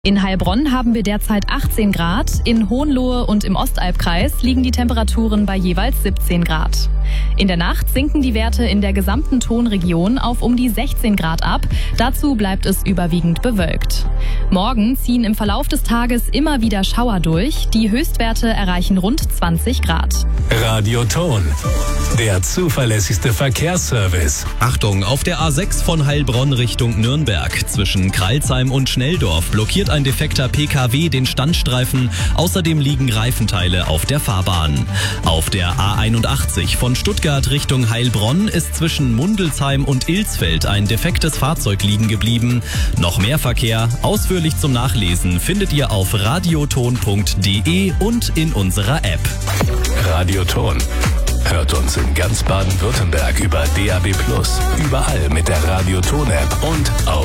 In Heilbronn haben wir derzeit 18 Grad, in Hohenlohe und im Ostalbkreis liegen die Temperaturen bei jeweils 17 Grad. In der Nacht sinken die Werte in der gesamten Tonregion auf um die 16 Grad ab, dazu bleibt es überwiegend bewölkt. Morgen ziehen im Verlauf des Tages immer wieder Schauer durch, die Höchstwerte erreichen rund 20 Grad. Radio Ton, der zuverlässigste Verkehrsservice. Achtung, auf der A6 von Heilbronn Richtung Nürnberg zwischen Kralsheim und Schnelldorf blockiert ein defekter PKW den Standstreifen. Außerdem liegen Reifenteile auf der Fahrbahn. Auf der A81 von Stuttgart Richtung Heilbronn ist zwischen Mundelsheim und Ilsfeld ein defektes Fahrzeug liegen geblieben. Noch mehr Verkehr, ausführlich zum Nachlesen, findet ihr auf radioton.de und in unserer App. Radio Ton. Hört uns in ganz Baden-Württemberg über DAB+, überall mit der Radio Ton App und auf